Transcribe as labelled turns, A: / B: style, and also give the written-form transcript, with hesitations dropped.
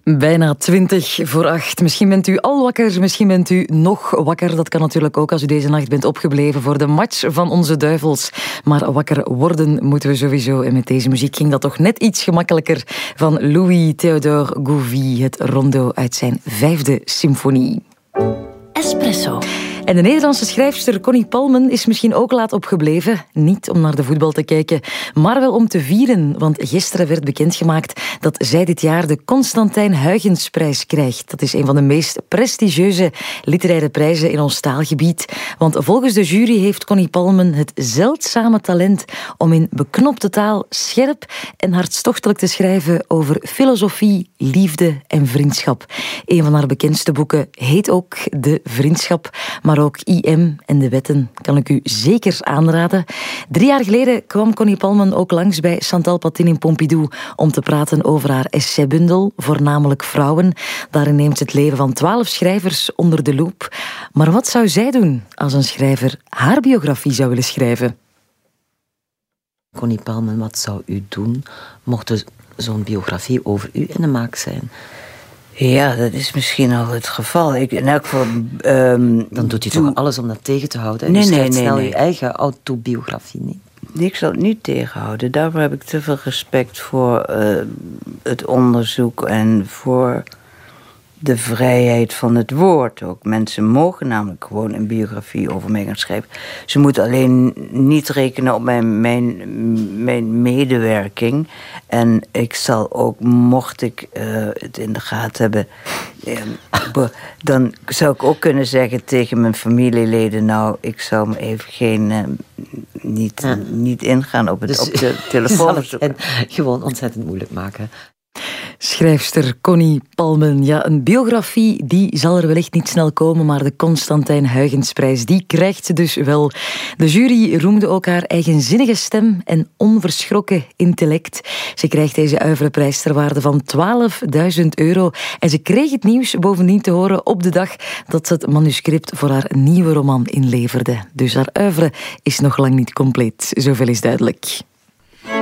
A: Bijna 7:20. Misschien bent u al wakker, misschien bent u nog wakker. Dat kan natuurlijk ook als u deze nacht bent opgebleven voor de match van onze duivels. Maar wakker worden moeten we sowieso. En met deze muziek ging dat toch net iets gemakkelijker van Louis Théodore Gouvy, het rondo uit zijn 5e symfonie.
B: Espresso.
A: En de Nederlandse schrijfster Connie Palmen is misschien ook laat opgebleven. Niet om naar de voetbal te kijken, maar wel om te vieren. Want gisteren werd bekendgemaakt dat zij dit jaar de Constantijn Huygensprijs krijgt. Dat is een van de meest prestigieuze literaire prijzen in ons taalgebied. Want volgens de jury heeft Connie Palmen het zeldzame talent om in beknopte taal scherp en hartstochtelijk te schrijven over filosofie, liefde en vriendschap. Een van haar bekendste boeken heet ook De Vriendschap, maar ook IM en de wetten kan ik u zeker aanraden. 3 jaar geleden kwam Connie Palmen ook langs bij Chantal Patin in Pompidou om te praten over haar essaybundel, voornamelijk vrouwen. Daarin neemt ze het leven van 12 schrijvers onder de loep. Maar wat zou zij doen als een schrijver haar biografie zou willen schrijven?
C: Connie Palmen, wat zou u doen mocht er zo'n biografie over u in de maak zijn?
D: Ja, dat is misschien al het geval. In elk geval...
C: Dan doet u toch alles om dat tegen te houden?
D: Nee,
C: nee. Snel uw eigen autobiografie niet.
D: Ik zal het niet tegenhouden. Daarvoor heb ik te veel respect voor het onderzoek en voor de vrijheid van het woord ook. Mensen mogen namelijk gewoon een biografie over mij gaan schrijven. Ze moeten alleen niet rekenen op mijn medewerking. En ik zal ook, mocht ik het in de gaten hebben, dan zou ik ook kunnen zeggen tegen mijn familieleden, nou, ik zou me even niet ingaan op de telefoon.
C: En gewoon ontzettend moeilijk maken.
A: Schrijfster Connie Palmen. Ja, een biografie die zal er wellicht niet snel komen, maar de Constantijn Huygensprijs, die krijgt ze dus wel. De jury roemde ook haar eigenzinnige stem en onverschrokken intellect. Ze krijgt deze oeuvreprijs ter waarde van €12.000 en ze kreeg het nieuws bovendien te horen op de dag dat ze het manuscript voor haar nieuwe roman inleverde. Dus haar oeuvre is nog lang niet compleet, zoveel is duidelijk.